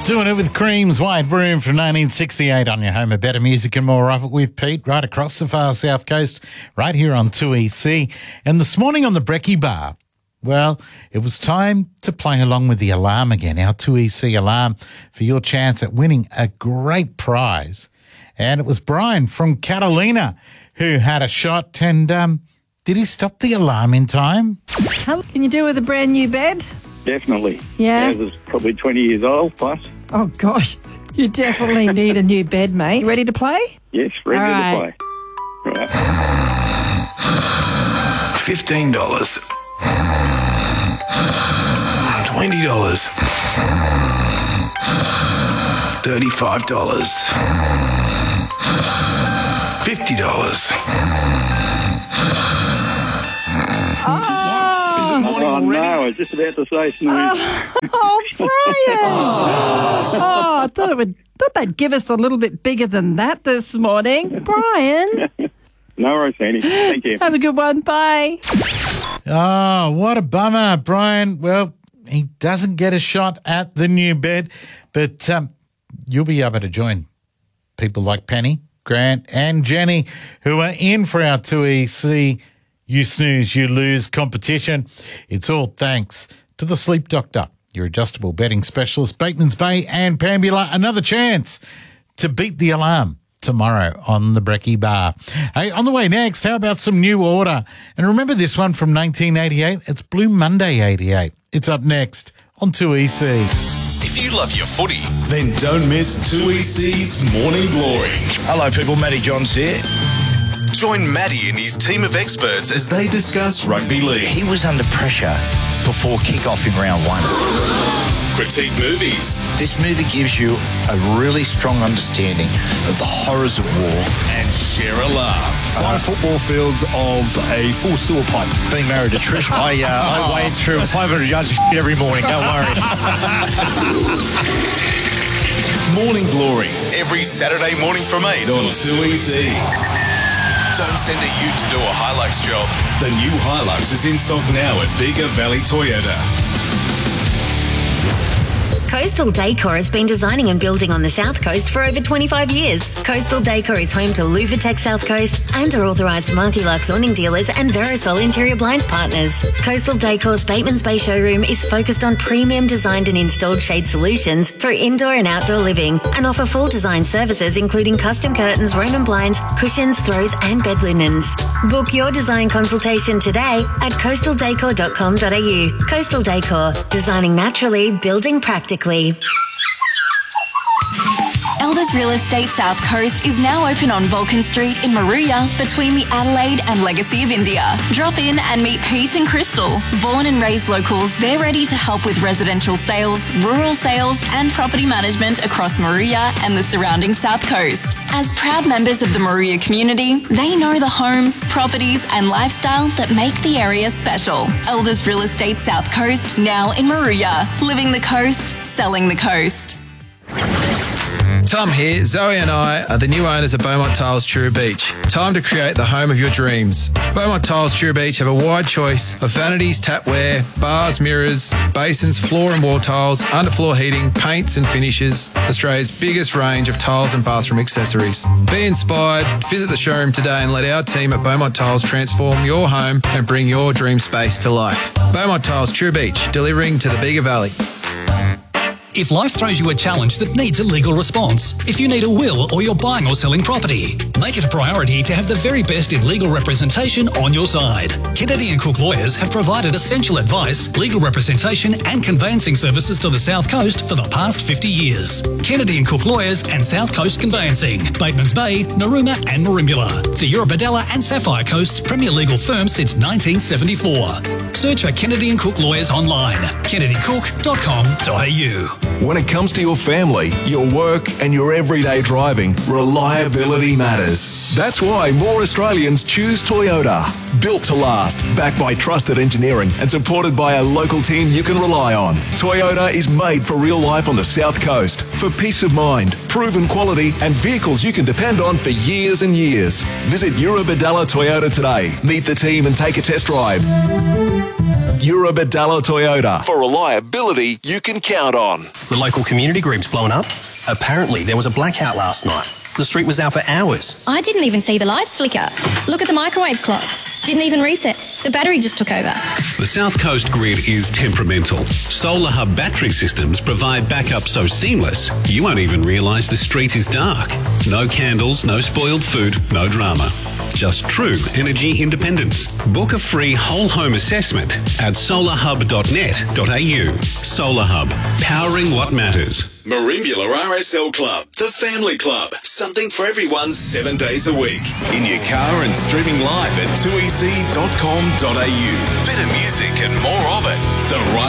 Doing it with Cream's White Room from 1968 on your home of better music and more of it with Pete right across the far south coast, right here on 2EC. And this morning on the Brekkie Bar, well, it was time to play along with the alarm again, our 2EC alarm, for your chance at winning a great prize. And it was Brian from Catalina who had a shot and did he stop the alarm in time? Can you do with a brand new bed? Definitely. Yeah? Ours is probably 20 years old plus. Oh, gosh. You definitely need a new bed, mate. Ready to play? Yes, ready All to right. play. Right. $15. $20. $35. $50. Is it morning Oh, already? no, I was just about to say snooze. Oh, Brian. Oh, I thought they'd give us a little bit bigger than that this morning. Brian, No worries, Sandy. Thank you. have a good one. Bye. Oh, what a bummer, Brian. Well, he doesn't get a shot at the new bed, but you'll be able to join people like Penny, Grant and Jenny who are in for our 2EC You Snooze, You Lose competition. It's all thanks to the Sleep Doctor, your adjustable bedding specialist, Bateman's Bay and Pambula. Another chance to beat the alarm tomorrow on the Brekkie Bar. Hey, on the way next, how about some New Order? And remember this one from 1988? It's Blue Monday 88. It's up next on 2EC. If you love your footy, then don't miss 2EC's Morning Glory. Hello, people. Matty Johns here. Join Matty and his team of experts as they discuss rugby league, He was under pressure before kick-off in round one. critique movies, This movie gives you a really strong understanding of the horrors of war. and share a laugh. 5 football fields of a full sewer pipe. Being married to Trish, I wade through 500 yards of shit every morning. Don't worry. Morning Glory, every Saturday morning from 8 on 2EC. Don't send a ute to do a Hilux job. The new Hilux is in stock now at Bega Valley Toyota. Coastal Decor has been designing and building on the South Coast for over 25 years. Coastal Decor is home to Louvatec South Coast and are authorised Marky Lux awning dealers and Verisol interior blinds partners. Coastal Decor's Bateman's Bay showroom is focused on premium designed and installed shade solutions for indoor and outdoor living and offer full design services including custom curtains, Roman blinds, cushions, throws and bed linens. Book your design consultation today at coastaldecor.com.au. Coastal Decor, designing naturally, building practically. Elders Real Estate South Coast is now open on Vulcan Street in Maruya between the Adelaide and Legacy of India. Drop in and meet Pete and Crystal. Born and raised locals, they're ready to help with residential sales, rural sales and property management across Maruya and the surrounding South Coast. As proud members of the Maruya community, they know the homes, properties and lifestyle that make the area special. Elders Real Estate South Coast, now in Maruya. Living the coast, selling the coast. Tom here. Zoe and I are the new owners of Beaumont Tiles Truro Beach. Time to create the home of your dreams. Beaumont Tiles Truro Beach have a wide choice of vanities, tapware, bars, mirrors, basins, floor and wall tiles, underfloor heating, paints and finishes. Australia's biggest range of tiles and bathroom accessories. Be inspired, visit the showroom today and let our team at Beaumont Tiles transform your home and bring your dream space to life. Beaumont Tiles Truro Beach, delivering to the Bega Valley. If life throws you a challenge that needs a legal response, if you need a will or you're buying or selling property, make it a priority to have the very best in legal representation on your side. Kennedy & Cook Lawyers have provided essential advice, legal representation and conveyancing services to the South Coast for the past 50 years. Kennedy & Cook Lawyers and South Coast Conveyancing, Bateman's Bay, Narooma and Merimbula. The Eurobodalla and Sapphire Coast's premier legal firm since 1974. Search for Kennedy & Cook Lawyers online, kennedycook.com.au. When it comes to your family, your work and your everyday driving, reliability matters. That's why more Australians choose Toyota. Built to last, backed by trusted engineering and supported by a local team you can rely on. Toyota is made for real life on the South Coast, for peace of mind, proven quality and vehicles you can depend on for years and years. Visit Eurobodalla Toyota today. Meet the team and take a test drive. Eurobadalla Toyota. For reliability you can count on. The local community group's blown up. Apparently there was a blackout last night. The street was out for hours. I didn't even see the lights flicker. Look at the microwave clock. Didn't even reset. The battery just took over. The South Coast grid is temperamental. Solar Hub battery systems provide backup so seamless, you won't even realise the street is dark. No candles, no spoiled food, no drama. Just true energy independence. Book a free whole home assessment at solarhub.net.au. Solar Hub, powering what matters. Merimbula RSL Club, the family club. Something for everyone 7 days a week. In your car and streaming live at 2EC.com.au. Better music and more of it. The right